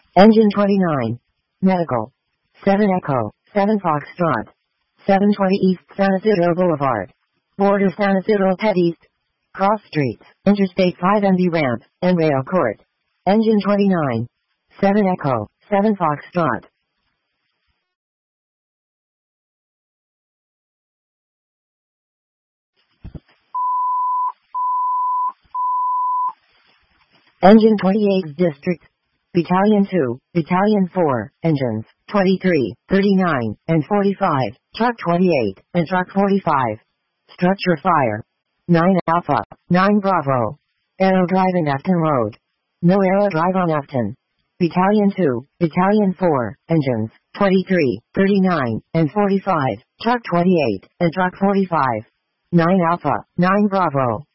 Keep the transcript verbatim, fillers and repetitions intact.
Engine twenty-nine. Medical. seven Echo, seven Foxtrot. seven twenty East San Isidro Boulevard. Border San Isidro Pet East. Cross Streets, Interstate five M B Ramp, and Rail Court. Engine twenty-nine. seven Echo, seven Foxtrot. Engine twenty-eight District. Battalion two, Battalion four, Engines twenty-three, thirty-nine, and forty-five, Truck twenty-eight, and Truck forty-five. Structure fire. nine Alpha, nine Bravo. Aero drive in Afton Road. No aero drive on Afton. Battalion two, Battalion four, Engines twenty-three, thirty-nine, and forty-five, Truck twenty-eight, and Truck forty-five. nine Alpha, nine Bravo.